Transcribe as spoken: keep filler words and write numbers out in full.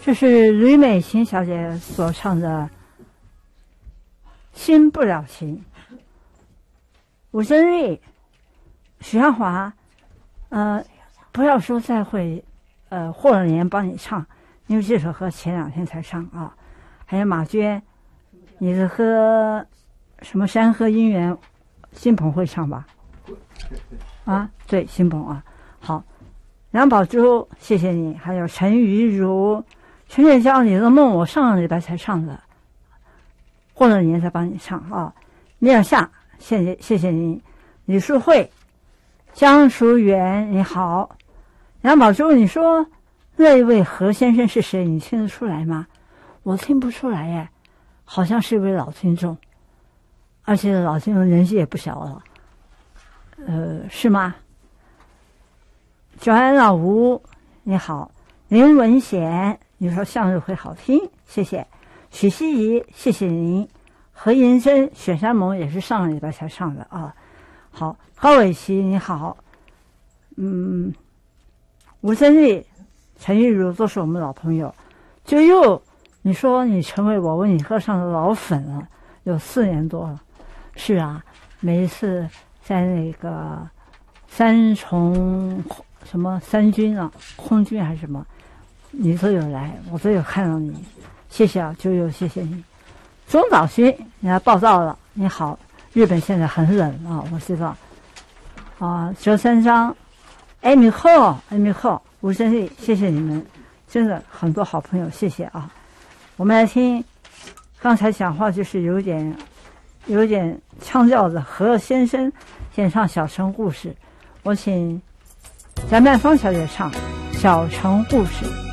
这是吕美琴小姐所唱的《新不了情》。吴珍丽、许鞍华，呃，不要说再会，呃，过了年帮你唱，因为这首歌前两天才唱啊。还有马娟，你的歌什么山河姻缘，新鹏会唱吧？啊，对，新鹏啊，好。梁宝珠，谢谢你。还有陈瑜如。陈月娇，你的梦我上个礼拜才唱的，过了年才帮你唱啊。米尔夏，谢谢谢谢您。李淑慧，江淑媛，你好。杨宝珠，你说那一位何先生是谁？你听得出来吗？我听不出来耶，好像是一位老听众，而且老听众年纪也不小了，呃，是吗？九安老吴，你好。林文贤，你说向日葵好听，谢谢。许希怡，谢谢您。何银珍、雪山盟也是上个礼拜才上的啊。好，高伟琪，你好。嗯，吴珍丽、陈玉茹都是我们老朋友。就又，你说你成为我为你歌唱的老粉了，有四年多了。是啊，每一次在那个三重什么三军啊，空军还是什么。你都有来，我都有看到你，谢谢啊，就有谢谢你。中岛勋，你来报道了，你好，日本现在很冷啊，我知道。啊，折三章，艾米赫，艾米赫，吴珍丽，谢谢你们，真的很多好朋友，谢谢啊。我们来听，刚才讲话就是有点，有点腔调的何先生演唱《小城故事》，我请翟曼芳小姐唱《小城故事》。